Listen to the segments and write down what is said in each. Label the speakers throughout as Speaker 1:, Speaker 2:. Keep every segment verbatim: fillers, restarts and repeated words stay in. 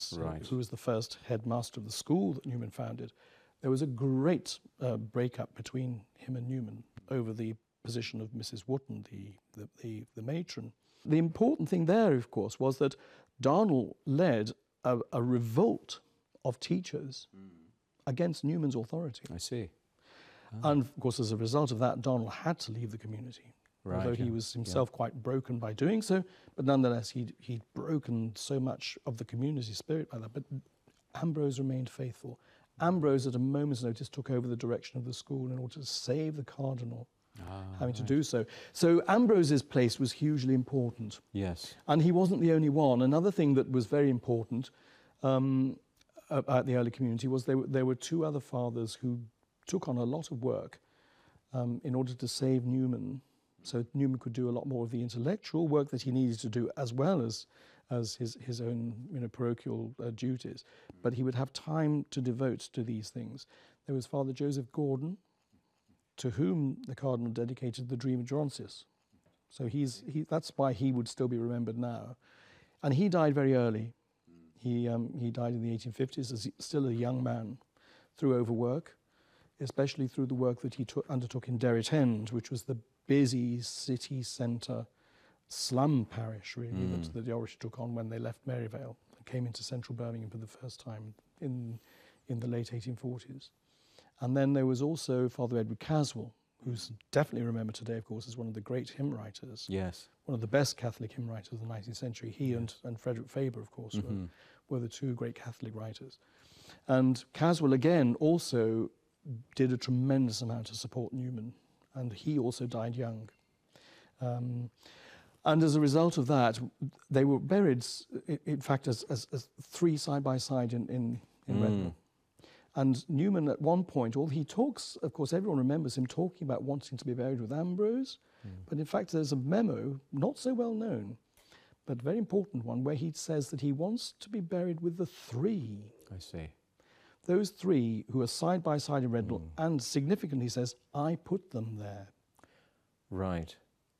Speaker 1: right.
Speaker 2: who was the first headmaster of the school that Newman founded, there was a great uh, breakup between him and Newman over the position of Missus Wotton, the, the, the, the matron. The important thing there, of course, was that Darnell led a, a revolt of teachers mm. against Newman's authority.
Speaker 1: I see. Oh.
Speaker 2: And, of course, as a result of that, Darnell had to leave the community, right, although yeah. he was himself yeah. quite broken by doing so. But nonetheless, he'd, he'd broken so much of the community spirit by that. But Ambrose remained faithful. Ambrose, at a moment's notice, took over the direction of the school in order to save the cardinal, ah, having right. to do so. So Ambrose's place was hugely important.
Speaker 1: Yes.
Speaker 2: And he wasn't the only one. Another thing that was very important um, about the early community was there were, there were two other fathers who took on a lot of work um, in order to save Newman, so Newman could do a lot more of the intellectual work that he needed to do, as well as as his, his own you know, parochial uh, duties. But he would have time to devote to these things. There was Father Joseph Gordon, to whom the cardinal dedicated the Dream of Gerontius. So he's, he, that's why he would still be remembered now. And he died very early. He, um, he died in the eighteen fifties as still a young man through overwork, especially through the work that he took, undertook in Derrit End, which was the busy city centre slum parish, really, mm. that, that the Oratory took on when they left Maryvale and came into central Birmingham for the first time in, in the late eighteen forties. And then there was also Father Edward Caswell, who's definitely remembered today, of course, as one of the great hymn writers.
Speaker 1: Yes. One
Speaker 2: of the best Catholic hymn writers of the nineteenth century. He yes. and, and Frederick Faber, of course, mm-hmm. were, were the two great Catholic writers. And Caswell, again, also did a tremendous amount to support Newman, and he also died young. Um, and as a result of that, they were buried, in fact, as, as, as three side by side in, in, in mm. Redmore. And Newman, at one point, all he talks, of course, everyone remembers him talking about wanting to be buried with Ambrose, mm. but in fact, there's a memo, not so well known, but a very important one, where he says that he wants to be buried with the three.
Speaker 1: I see.
Speaker 2: Those three who are side by side in Redmore, mm. and significantly says, I put them there.
Speaker 1: Right.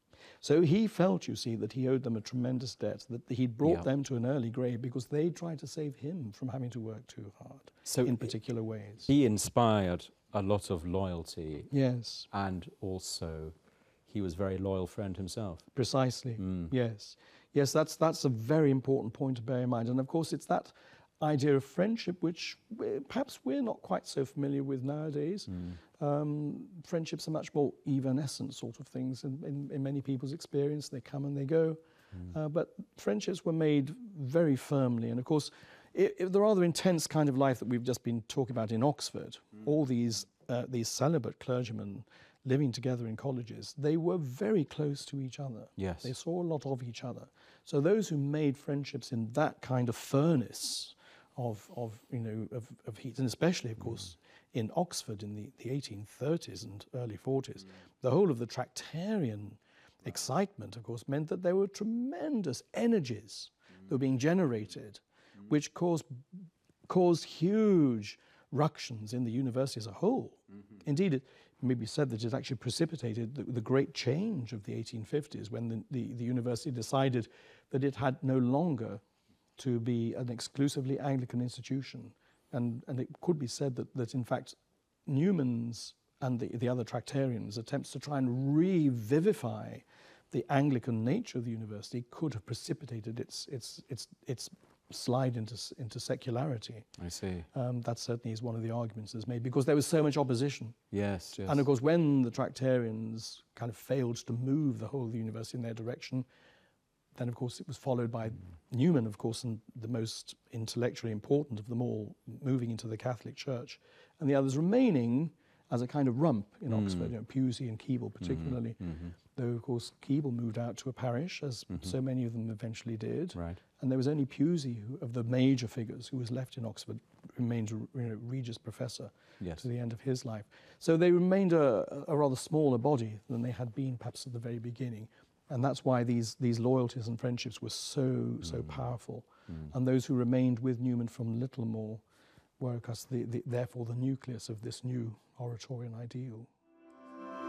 Speaker 2: So he felt, you see, that he owed them a tremendous debt, that he'd brought
Speaker 1: yeah.
Speaker 2: them to an early grave because they tried to save him from having to work too hard so in particular ways.
Speaker 1: He inspired a lot of loyalty.
Speaker 2: Yes.
Speaker 1: And also he was a very loyal friend himself.
Speaker 2: Precisely,
Speaker 1: mm.
Speaker 2: yes. Yes, that's, that's a very important point to bear in mind. And of course it's that idea of friendship which we're, perhaps we're not quite so familiar with nowadays. Mm. Um, friendships are much more evanescent sort of things in, in, in many people's experience. They come and they go. Mm. Uh, but friendships were made very firmly. And of course, it, it, the rather intense kind of life that we've just been talking about in Oxford, mm. all these, uh, these celibate clergymen living together in colleges, they were very close to each other.
Speaker 1: Yes.
Speaker 2: They saw a lot of each other. So those who made friendships in that kind of furnace of, of you know, of, of heat, and especially, of course, mm. in Oxford in the, the eighteen thirties and early forties, mm. the whole of the Tractarian excitement, of course, meant that there were tremendous energies mm. that were being generated, mm. which caused, caused huge ructions in the university as a whole. Mm-hmm. Indeed, it may be said that it actually precipitated the, the great change of the eighteen fifties when the, the, the university decided that it had no longer to be an exclusively Anglican institution. And, and it could be said that, that in fact, Newman's and the, the other Tractarians' attempts to try and revivify the Anglican nature of the university could have precipitated its, its, its, its slide into, into secularity.
Speaker 1: I see.
Speaker 2: Um, that certainly is one of the arguments that's made, because there was so much opposition.
Speaker 1: Yes, yes.
Speaker 2: And of course, when the Tractarians kind of failed to move the whole of the university in their direction, then of course it was followed by mm. Newman, of course, and the most intellectually important of them all, moving into the Catholic Church, and the others remaining as a kind of rump in mm. Oxford, you know, Pusey and Keble particularly. Mm-hmm. Though, of course, Keble moved out to a parish, as mm-hmm. so many of them eventually did.
Speaker 1: Right.
Speaker 2: And there was only Pusey, who, of the major figures, who was left in Oxford, remained a you know, Regius Professor
Speaker 1: yes.
Speaker 2: to the end of his life. So they remained a, a rather smaller body than they had been perhaps at the very beginning. And that's why these, these loyalties and friendships were so, mm. so powerful. Mm. And those who remained with Newman from Littlemore were, of course, the, the, therefore the nucleus of this new Oratorian ideal.